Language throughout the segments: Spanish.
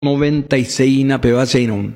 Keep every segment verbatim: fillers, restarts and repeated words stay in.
noventa y seis na peba seinon.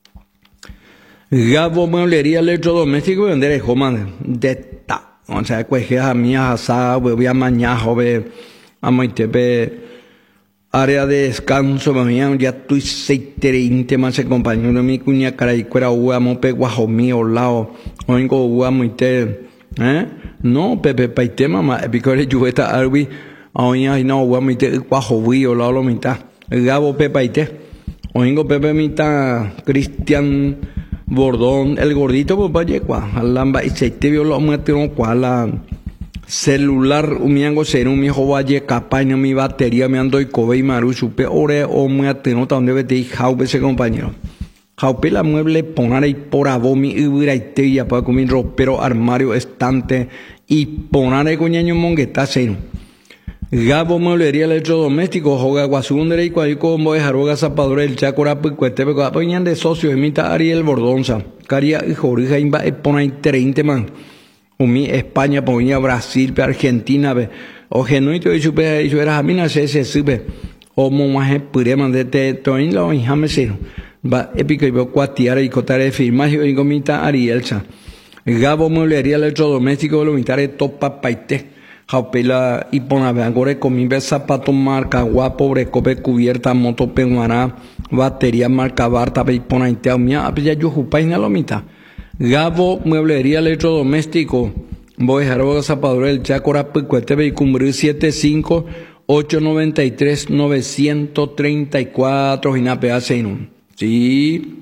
Gabo mueblería electrodoméstico vender el joman de ta. O sea, cueje a mi asa, voy a mañana, joven, a moitepe, área de descanso, me ya tu seiterinte más el compañero de mi cuña cara y cuera ua mope guajo mío lao, oingo ua moite, eh? No, pepe paite mamá, epicore lluveta arbi, oña y no ua moite guajo wi o lao lo mitad. Gabo pepaite, oingo pepe mitad, Cristian Bordón, el gordito, pues vaya, cua, alamba y se te vio lo metieron cuala celular, umiango ser un mijo vaya capaña mi batería, me ando y cobe y maru, supe ore o me ateno donde vete y jaupe ese compañero. Jaupe la mueble poner y por abo mi ibira y te ya para comer ropero, armario, estante y poner el coñaño mongueta cero. Gabo mueblería electrodoméstico, joga guasundere y cuadrico como de jaroga zapadora el chacora picuete pero apoyan de socio emita Ariel Bordonza caria y jorija imba pona treinta man umi España ponía Brasil pe Argentina be o genuito y supe y era mina se se sube o momaje pure man de te toin lo hijame seno va épico y veo cuatiara y cotare firmagio y gomita Arielsa. Gabo mueblería electrodoméstico lo mitare topa paite Jaupela y ponabe agora con zapato marca guapo, brecope cubierta, moto penguará, batería marca barta, y pona intea mía, ya yo jupaina lo mitad. Gabo, mueblería electrodoméstico, voy a dejar zapador el chacora picuete y cumbrir siete cinco ocho nueve tres nueve tres cuatro y napea seinun. Sí.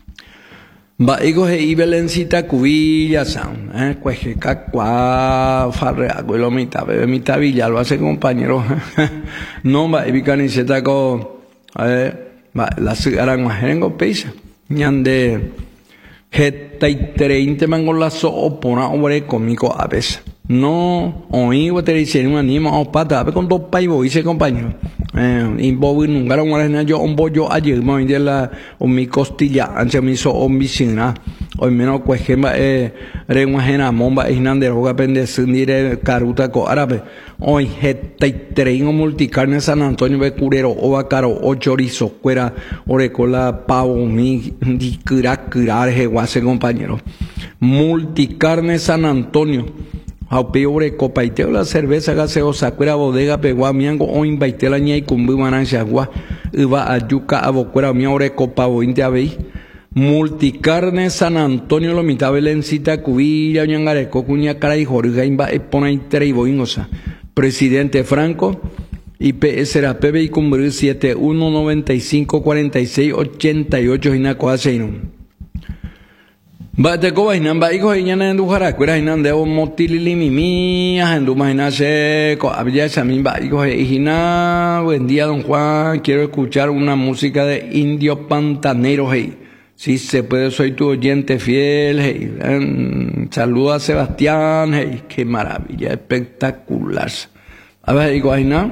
Va hijo de Ibelencita cubilla san, eh, cueje cacua, farre, abuelo mitad, bebé mitad villa, lo hace compañero. No va y caniceta co, eh, va la cigarra más rengo pesa, ñande, jeta y treinte mango la so opona obre conmigo a veces. No, oí te dicen un anima o pata, a ver con dos paibo dice compañero. Eh, y bobi nunca lo guardan yo un bollo ayer me de la o mi costilla ancha mi so o mi sina o menos cuejema eh remuajena momba inande roga pende sindire caruta co árabe hoy jeta y treino multicarne San Antonio be curero o bacaro o chorizo cuera orecola pavo mi di cura cura jeguase compañero multicarne San Antonio Jaupeore copaiteo la cerveza gaseosa cuera bodega pegua miango o invaitela ña y cumbi manancia agua iba a yuca a bocuera mi ore copa bointe abei multicarne San Antonio lo mitad belencita cubilla ñangareco cuña cara y jorga imba epona inter y boingosa presidente Franco I P S era P B y cumbi siete uno noventa y cinco cuarenta y seis ochenta y ocho inacoa seinum. Va te coba inan va hijo y ñana endu jara cuera inan de o motilili mimi endu imagina se co había esa misma hijo y hina buen día don Juan quiero escuchar una música de Indio Pantanero hey si se puede soy tu oyente fiel hey um, saluda a Sebastián hey qué maravilla espectacular a ver hijo hina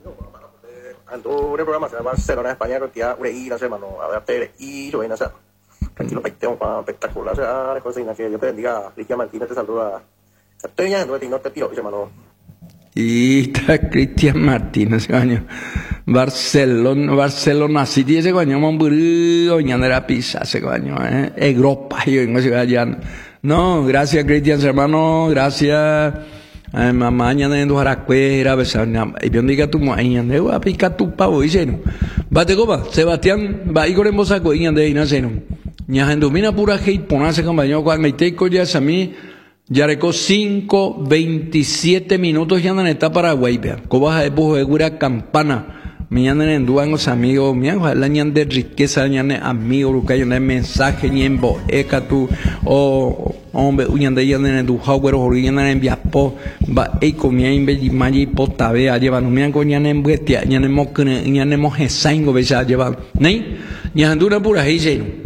ando un programa se llama Barcelona España que tía urei la semana a ver tele y yo vengo a hacer tranquilo, paiteo para espectacular, o sea, las cosas que yo te bendiga, Cristian Martínez te saluda. Estoy ya, no te tiro, hermano. Y está Cristian Martínez, coño. Barcelona, Barcelona City, ese coño, Monburí, ñandera pizza, ese coño, eh. Europa, yo no sé allá. No, gracias, Cristian, hermano, gracias. Eh, mamá, ñanda en tu jaracuera, besar, y bien diga tu mañana, de va a picar tu pavo, dice no. Bate copa, Sebastián, va y corremos a coña de Inaceno. Ñajendomina pura hate ponase compañero cuando me teco ya a mí ya recó cinco veintisiete minutos ya andan está Paraguay vea cobas de bujegura campana me andan en duangos amigos me han la ñan de riqueza ñan amigo rucayo de mensaje ñembo eka tu o hombre uñan de ñan en du hawero horían en viapo va e comía en bellimayi potabe a llevar me han coñan en buetia ñan en mokne ñan en mojesaingo besa llevar nei ñajendura pura hate